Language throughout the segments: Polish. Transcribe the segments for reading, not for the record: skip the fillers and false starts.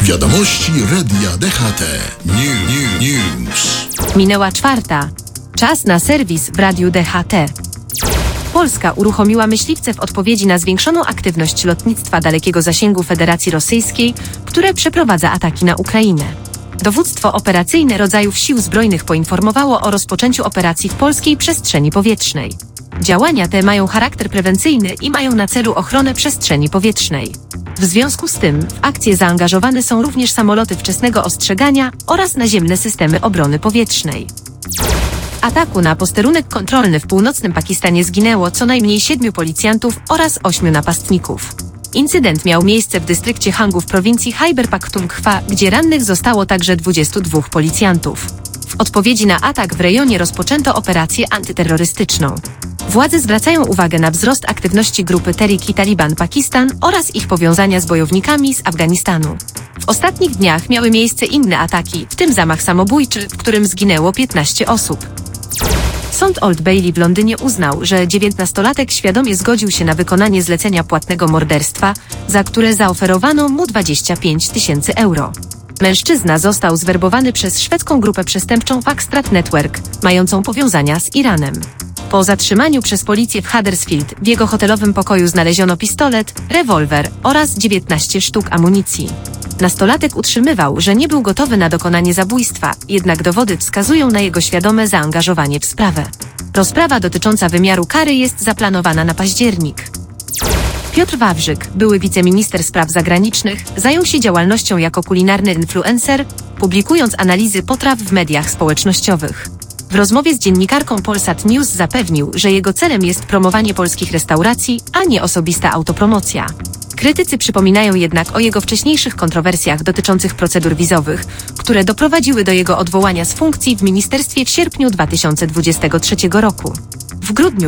Wiadomości Radia DHT. News. Minęła 4:00. Czas na serwis w Radiu DHT. Polska uruchomiła myśliwce w odpowiedzi na zwiększoną aktywność lotnictwa dalekiego zasięgu Federacji Rosyjskiej, które przeprowadza ataki na Ukrainę. Dowództwo operacyjne rodzajów sił zbrojnych poinformowało o rozpoczęciu operacji w polskiej przestrzeni powietrznej. Działania te mają charakter prewencyjny i mają na celu ochronę przestrzeni powietrznej. W związku z tym w akcję zaangażowane są również samoloty wczesnego ostrzegania oraz naziemne systemy obrony powietrznej. W ataku na posterunek kontrolny w północnym Pakistanie zginęło co najmniej 7 policjantów oraz 8 napastników. Incydent miał miejsce w dystrykcie Hangu w prowincji Khyber Pakhtunkhwa, gdzie rannych zostało także 22 policjantów. W odpowiedzi na atak w rejonie rozpoczęto operację antyterrorystyczną. Władze zwracają uwagę na wzrost aktywności grupy Tehrik-i-Taliban Pakistan oraz ich powiązania z bojownikami z Afganistanu. W ostatnich dniach miały miejsce inne ataki, w tym zamach samobójczy, w którym zginęło 15 osób. Sąd Old Bailey w Londynie uznał, że 19-latek świadomie zgodził się na wykonanie zlecenia płatnego morderstwa, za które zaoferowano mu 25 000 euro. Mężczyzna został zwerbowany przez szwedzką grupę przestępczą Pakstrat Network, mającą powiązania z Iranem. Po zatrzymaniu przez policję w Huddersfield w jego hotelowym pokoju znaleziono pistolet, rewolwer oraz 19 sztuk amunicji. Nastolatek utrzymywał, że nie był gotowy na dokonanie zabójstwa, jednak dowody wskazują na jego świadome zaangażowanie w sprawę. Rozprawa dotycząca wymiaru kary jest zaplanowana na październik. Piotr Wawrzyk, były wiceminister spraw zagranicznych, zajął się działalnością jako kulinarny influencer, publikując analizy potraw w mediach społecznościowych. W rozmowie z dziennikarką Polsat News zapewnił, że jego celem jest promowanie polskich restauracji, a nie osobista autopromocja. Krytycy przypominają jednak o jego wcześniejszych kontrowersjach dotyczących procedur wizowych, które doprowadziły do jego odwołania z funkcji w ministerstwie w sierpniu 2023 roku. W grudniu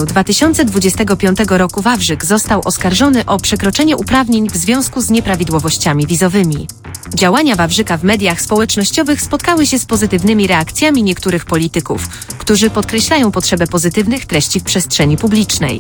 2025 roku Wawrzyk został oskarżony o przekroczenie uprawnień w związku z nieprawidłowościami wizowymi. Działania Wawrzyka w mediach społecznościowych spotkały się z pozytywnymi reakcjami niektórych polityków, którzy podkreślają potrzebę pozytywnych treści w przestrzeni publicznej.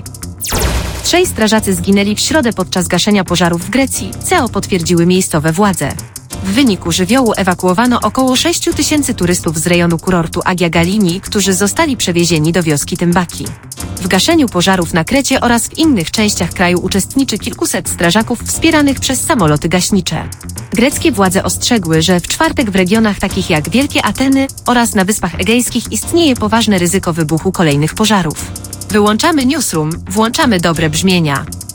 3 strażacy zginęli w środę podczas gaszenia pożarów w Grecji, co potwierdziły miejscowe władze. W wyniku żywiołu ewakuowano około 6 000 turystów z rejonu kurortu Agia Galini, którzy zostali przewiezieni do wioski Tymbaki. W gaszeniu pożarów na Krecie oraz w innych częściach kraju uczestniczy kilkuset strażaków wspieranych przez samoloty gaśnicze. Greckie władze ostrzegły, że w czwartek w regionach takich jak Wielkie Ateny oraz na Wyspach Egejskich istnieje poważne ryzyko wybuchu kolejnych pożarów. Wyłączamy newsroom, włączamy dobre brzmienia.